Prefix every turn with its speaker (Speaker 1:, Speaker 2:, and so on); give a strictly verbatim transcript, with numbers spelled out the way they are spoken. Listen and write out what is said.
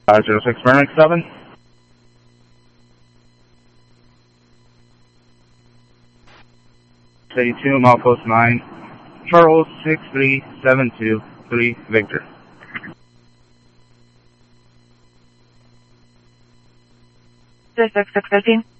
Speaker 1: Uh, zero six Merrick seven. eighty-two, milepost nine, Charles six three seven two three, Victor.
Speaker 2: six six six fifteen.